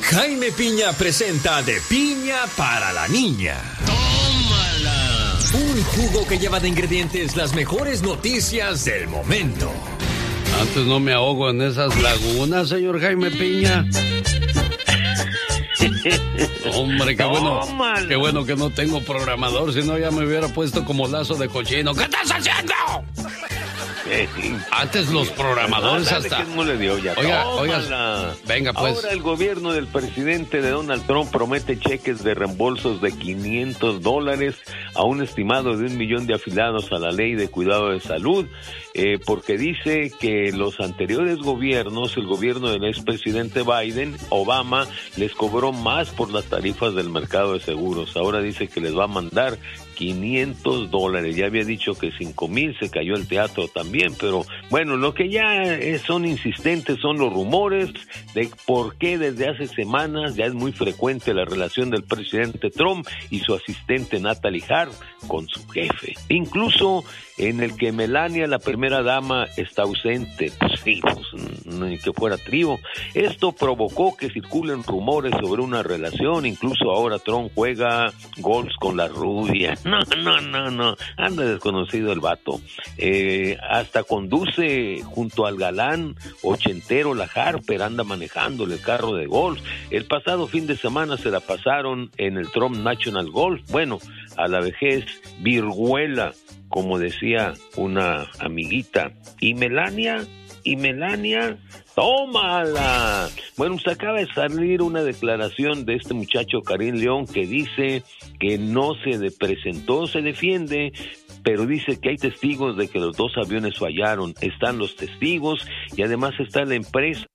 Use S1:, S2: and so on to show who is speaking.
S1: Jaime Piña presenta De Piña para la Niña. ¡Tómala! Un jugo que lleva de ingredientes las mejores noticias del momento.
S2: Antes no me ahogo en esas lagunas, señor Jaime Piña. Hombre, qué bueno que no tengo programador, si no ya me hubiera puesto como lazo de cochino. ¿Qué estás haciendo? Antes los programadores hasta...
S3: No le dio ya.
S2: Oiga, venga pues.
S3: Ahora el gobierno del presidente de Donald Trump promete cheques de reembolsos de $500 a un estimado de 1 millón de afiliados a la ley de cuidado de salud, porque dice que los anteriores gobiernos, el gobierno del expresidente Obama, les cobró más por las tarifas del mercado de seguros. Ahora dice que les va a mandar $500. Ya había dicho que 5,000, se cayó el teatro también, pero bueno, lo que ya son insistentes son los rumores de por qué desde hace semanas ya es muy frecuente la relación del presidente Trump y su asistente Natalie Hart con su jefe. Incluso en el que Melania, la primera dama, está ausente. Pues sí, ni que fuera trío. Esto provocó que circulen rumores sobre una relación. Incluso ahora Trump juega golf con la rubia. No, anda desconocido el vato. Hasta conduce junto al galán ochentero, la Harper, anda manejándole el carro de golf. El pasado fin de semana se la pasaron en el Trump National Golf. Bueno, a la vejez virguela, como decía una amiguita. ¿Y Melania? ¡Tómala! Bueno, se acaba de salir una declaración de este muchacho Karim León que dice que no se presentó, se defiende, pero dice que hay testigos de que los dos aviones fallaron. Están los testigos y además está la empresa